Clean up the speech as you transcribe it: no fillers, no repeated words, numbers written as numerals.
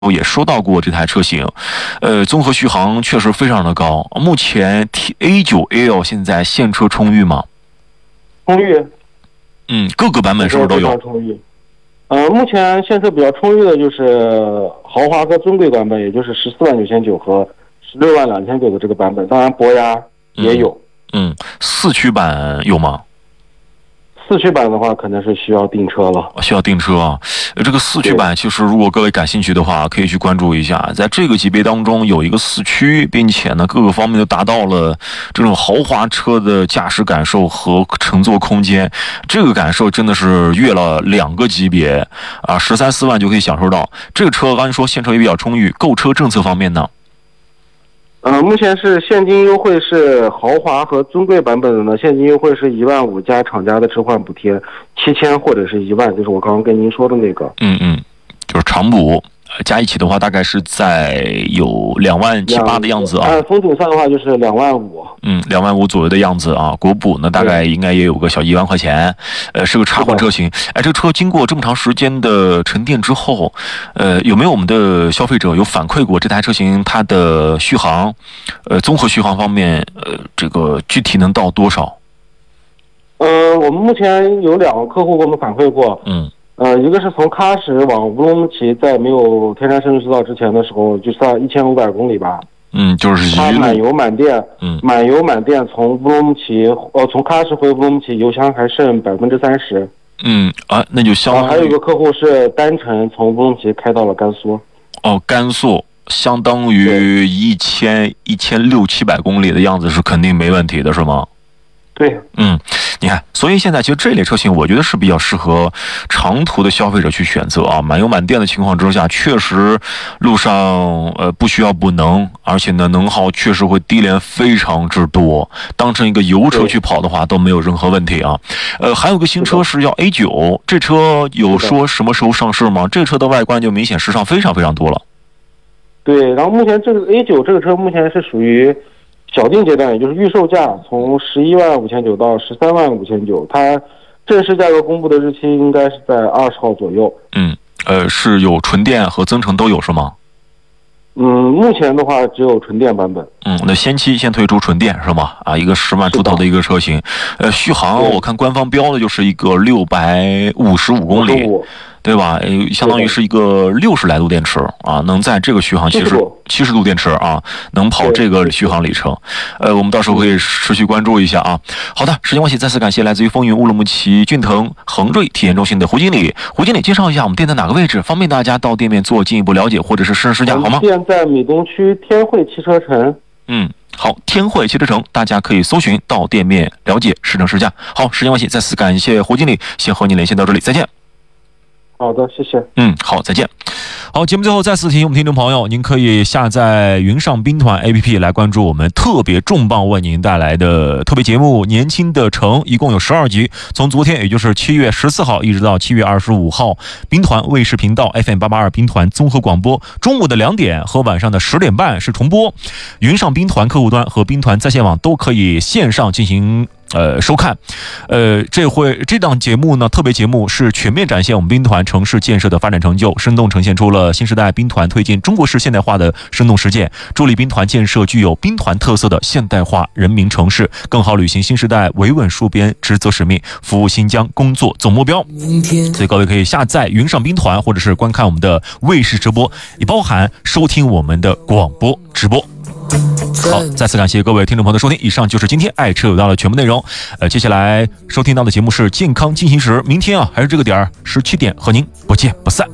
也说到过这台车型，综合续航确实非常的高。目前 A9L 现在现车充裕吗？ 充裕。 各个版本是不是都有？ 非常充裕。目前现车比较充裕的就是豪华和尊贵版本，也就是14.999万和16.299万的这个版本。当然，博雅也有。 四驱版有吗？ 四驱版的话，可能是需要订车了。 需要订车啊！这个四驱版，其实如果各位感兴趣的话，可以去关注一下。在这个级别当中，有一个四驱，并且呢，各个方面都达到了这种豪华车的驾驶感受和乘坐空间。这个感受真的是越了2个级别啊！13、14万就可以享受到。这个车刚才说现车也比较充裕，购车政策方面呢？ 目前是现金优惠，是豪华和尊贵版本的呢，现金优惠是15000加厂家的置换补贴7000或者是1万，就是我刚刚跟您说的那个。 就是长补加一起的话，大概是在有2.7万8的样子啊。 按封顶算的话，就是25000。 25000左右的样子啊。国补呢，大概应该也有个小1万块钱。是个插混车型。这个车经过这么长时间的沉淀之后，有没有我们的消费者有反馈过这台车型它的续航，综合续航方面，这个具体能到多少？ 我们目前有2个客户给我们反馈过。一个是从喀什往乌鲁木齐，在没有天山深度隧道之前的时候，就算1500公里吧。 就是他满油满电，从乌鲁木齐，从喀什回乌鲁木齐，油箱还剩30%。 那就相当于还有一个客户是单程从乌鲁木齐开到了甘肃。 甘肃相当于1600-700公里的样子是肯定没问题的，是吗？ 对。 你看，所以现在其实这类车型，我觉得是比较适合长途的消费者去选择啊。满油满电的情况之下，确实路上不需要补能，而且呢能耗确实会低廉非常之多。当成一个油车去跑的话，都没有任何问题啊。还有个新车是要 A9， 这车有说什么时候上市吗？这车的外观就明显时尚非常非常多了。 对，然后目前这个 A9 这个车目前是属于小定阶段，也就是预售价从11.599万到13.599万，它正式价格公布的日期应该是在20号左右。 是有纯电和增程都有是吗？ 目前的话只有纯电版本。 那先推出纯电是吗？一个10万出头的一个车型。续航我看官方标的就是一个655公里。对吧？相当于是一个60来度电池啊，能在这个续航70度电池啊，能跑这个续航里程。我们到时候会持续关注一下啊。好的，时间关系，再次感谢来自于风云乌鲁木齐骏腾恒瑞体验中心的胡经理。胡经理介绍一下我们店在哪个位置，方便大家到店面做进一步了解或者是试乘试驾，好吗？ 店在米东区天汇汽车城。 好，天汇汽车城，大家可以搜寻到店面了解试乘试驾。好，时间关系，再次感谢胡经理，先和您连线到这里，再见。 好的，谢谢。 好，再见。好，节目最后再次提醒我们听众朋友，您可以下载云上兵团 APP 来关注我们特别重磅为您带来的特别节目《年轻的城》，一共有12集，从昨天也就是7月14号一直到7月25号，兵团卫视频道 FM882兵团综合广播，中午的2点和晚上的10点半是重播。云上兵团客户端和兵团在线网都可以线上进行收看。这档节目呢，特别节目是全面展现我们兵团城市建设的发展成就，生动呈现出了新时代兵团推进中国式现代化的生动实践，助力兵团建设具有兵团特色的现代化人民城市，更好履行新时代维稳戍边职责使命，服务新疆工作总目标。所以各位可以下载云上兵团，或者是观看我们的卫视直播，也包含收听我们的广播直播。好，再次感谢各位听众朋友的收听，以上就是今天爱车有道的全部内容。接下来收听到的节目是健康进行时，明天还是这个点儿17点和您不见不散。